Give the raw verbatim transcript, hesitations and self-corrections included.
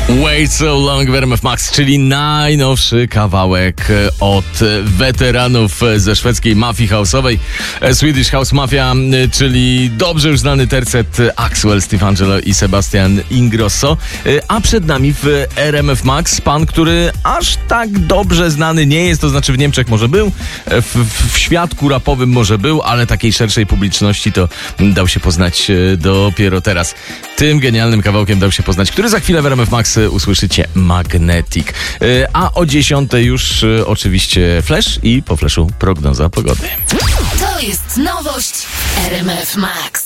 Wait So Long w R M F Max, czyli najnowszy kawałek od weteranów ze szwedzkiej mafii house'owej, Swedish House Mafia, czyli dobrze już znany tercet Axwell, Steve Angello i Sebastian Ingrosso. A przed nami w R M F Max pan, który aż tak dobrze znany nie jest, to znaczy w Niemczech może był, w, w świadku rapowym może był, ale takiej szerszej publiczności to dał się poznać dopiero teraz. Tym genialnym kawałkiem dał się poznać, który za chwilę w R M F Max usłyszycie, Magnetic. A o dziesiątej już oczywiście Flash i po Flashu prognoza pogody. To jest nowość R M F Max.